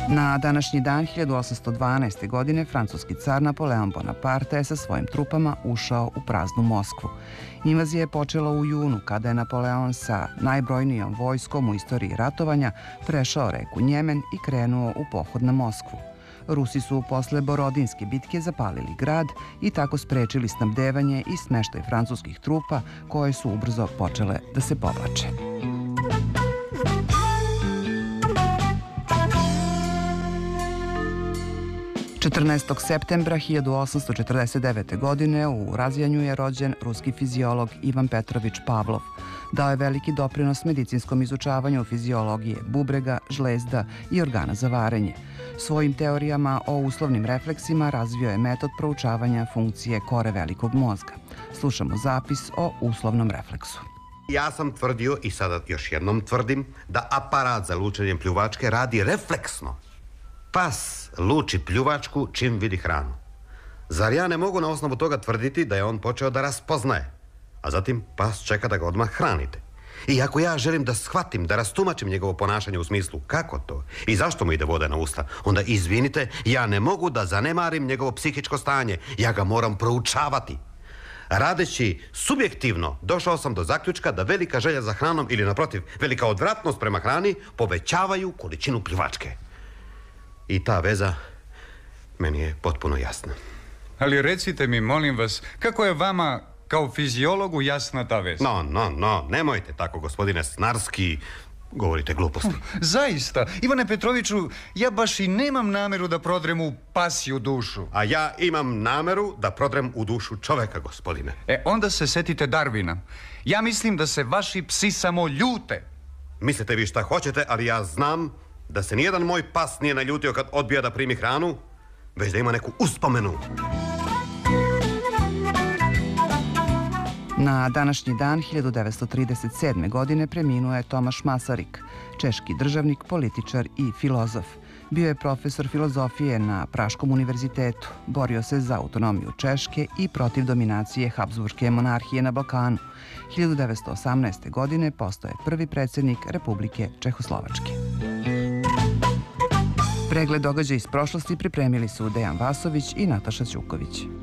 Na današnji dan 1812. godine francuski car Napoleon Bonaparte je sa svojim trupama ušao u praznu Moskvu. Invazija je počela u junu kada je Napoleon sa najbrojnijom vojskom u istoriji ratovanja prešao reku Njemen i krenuo u pohod na Moskvu. Rusi su posle Borodinske bitke zapalili grad i tako sprečili snabdevanje i smeštaj francuskih trupa koje su ubrzo počele da se povlače. 14. septembra 1849. godine u Razjanju je rođen ruski fiziolog Ivan Petrović Pavlov. Dao je veliki doprinos medicinskom izučavanju fiziologije bubrega, žlezda i organa za varenje. Svojim teorijama o uslovnim refleksima razvio je metod proučavanja funkcije kore velikog mozga. Slušamo zapis o uslovnom refleksu. Ja sam tvrdio i sada još jednom tvrdim da aparat za lučenjem pljuvačke radi refleksno. Pas luči pljuvačku čim vidi hranu. Zar ja ne mogu na osnovu toga tvrditi da je on počeo da raspoznaje, a zatim pas čeka da ga odmah hranite? I ako ja želim da shvatim, da rastumačim njegovo ponašanje u smislu kako to i zašto mu ide voda na usta, onda izvinite, ja ne mogu da zanemarim njegovo psihičko stanje. Ja ga moram proučavati. Radeći subjektivno, došao sam do zaključka da velika želja za hranom ili naprotiv, velika odvratnost prema hrani povećavaju količinu pljuvačke. I ta veza meni je potpuno jasna. Ali recite mi, molim vas, kako je vama kao fiziologu jasna ta veza? No, nemojte tako, gospodine Snarski, govorite gluposti. Zaista, Ivane Petroviću, ja baš i nemam nameru da prodrem u pasiju dušu. A ja imam nameru da prodrem u dušu čoveka, gospodine. Onda se setite Darwina. Ja mislim da se vaši psi samo ljute. Mislite vi šta hoćete, ali ja znam da se nijedan moj pas nije naljutio kad odbija da primi hranu, već da ima neku uspomenu. Na današnji dan 1937. godine preminuo je Tomaš Masaryk, češki državnik, političar i filozof. Bio je profesor filozofije na Praškom univerzitetu, borio se za autonomiju Češke i protiv dominacije Habsburške monarhije na Balkanu. 1918. godine postao je prvi predsjednik Republike Čehoslovačke. Pregled događaja iz prošlosti pripremili su Dejan Vasović i Nataša Ćuković.